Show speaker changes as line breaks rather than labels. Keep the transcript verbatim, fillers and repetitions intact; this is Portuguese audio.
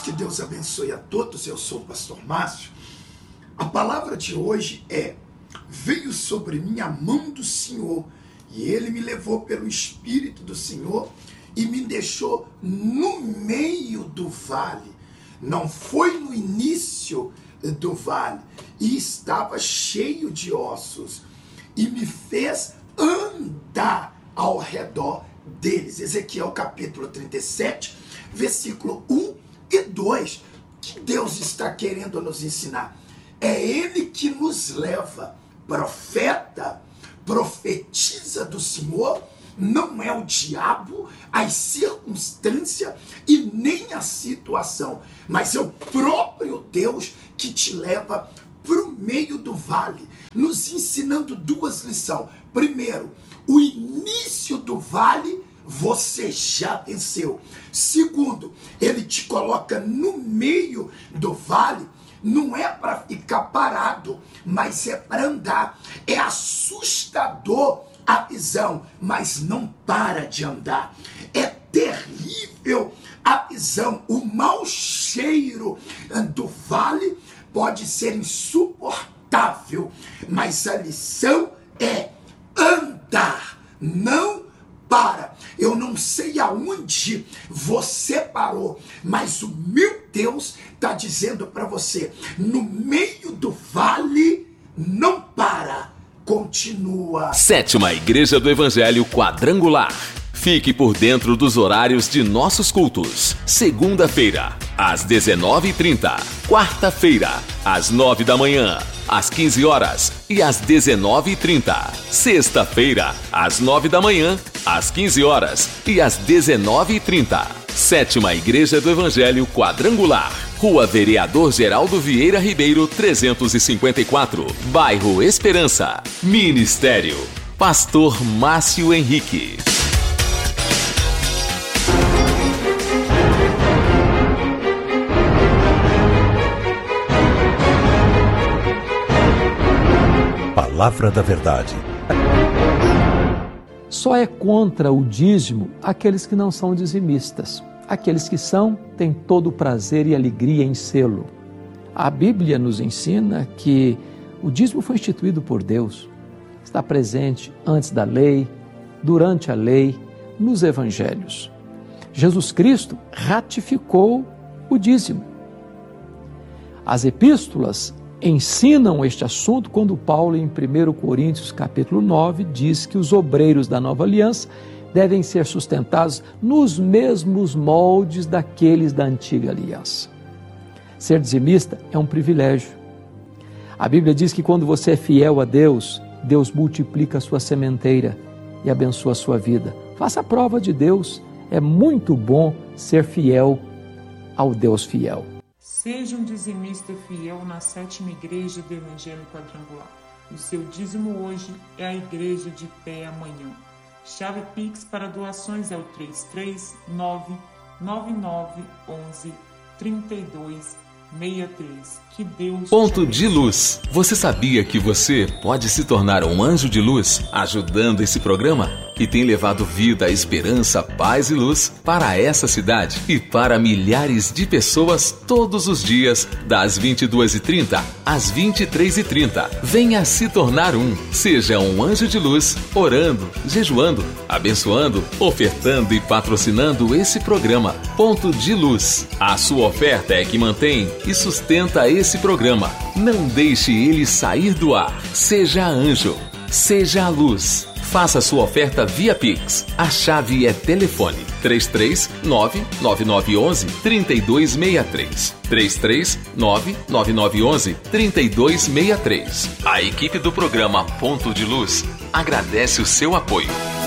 que Deus abençoe a todos. Eu sou o pastor Márcio. A palavra de hoje é: veio sobre mim a mão do Senhor, e ele me levou pelo Espírito do Senhor e me deixou no meio do vale. Não foi no início do vale, e estava cheio de ossos, e me fez andar ao redor deles. Ezequiel capítulo trinta e sete, versículo um e dois. O que Deus está querendo nos ensinar? É Ele que nos leva. Profeta, profetiza do Senhor, não é o diabo, as circunstâncias e nem a situação, mas é o próprio Deus que te leva para o meio do vale, nos ensinando duas lições. Primeiro, o início do vale você já venceu. Segundo, ele te coloca no meio do vale. Não é para ficar parado, mas é para andar. É assustador a visão, mas não para de andar. É terrível a visão. O mau cheiro do vale pode ser insuportável, mas a lição é andar, não para. Eu não sei aonde você parou, mas o meu Deus está dizendo para você: no meio do vale, não para, continua.
Sétima Igreja do Evangelho Quadrangular. Fique por dentro dos horários de nossos cultos. Segunda-feira, às dezenove e trinta. Quarta-feira, às nove da manhã, às quinze horas e às dezenove e trinta. Sexta-feira, às nove da manhã, às quinze horas e às dezenove e trinta. Sétima Igreja do Evangelho Quadrangular. Rua Vereador Geraldo Vieira Ribeiro, trezentos e cinquenta e quatro. Bairro Esperança. Ministério: Pastor Márcio Henrique.
Palavra da Verdade.
Só é contra o dízimo aqueles que não são dizimistas. Aqueles que são, têm todo o prazer e alegria em sê-lo. A Bíblia nos ensina que o dízimo foi instituído por Deus. Está presente antes da lei, durante a lei, nos evangelhos. Jesus Cristo ratificou o dízimo. As epístolas ensinam este assunto quando Paulo, em primeiro Coríntios capítulo nove, diz que os obreiros da nova aliança devem ser sustentados nos mesmos moldes daqueles da antiga aliança. Ser dizimista é um privilégio. A Bíblia diz que quando você é fiel a Deus, Deus multiplica a sua sementeira e abençoa a sua vida. Faça a prova de Deus. É muito bom ser fiel ao Deus fiel.
Seja um dizimista fiel na sétima Igreja do Evangelho Quadrangular. O seu dízimo hoje é a igreja de pé amanhã. Chave Pix para doações é o três três nove nove nove um um três dois seis três. Que Deus
Ponto de Luz. Você sabia que você pode se tornar um anjo de luz ajudando esse programa? Que tem levado vida, esperança, paz e luz para essa cidade e para milhares de pessoas todos os dias, das vinte e duas e trinta às vinte e três e trinta. Venha se tornar um. Seja um anjo de luz, orando, jejuando, abençoando, ofertando e patrocinando esse programa. Ponto de Luz. A sua oferta é que mantém e sustenta esse programa. Não deixe ele sair do ar. Seja anjo. Seja a luz. Faça sua oferta via Pix. A chave é telefone três três nove nove nove um um três dois seis três. três três nove nove nove um um três dois seis três. A equipe do programa Ponto de Luz agradece o seu apoio.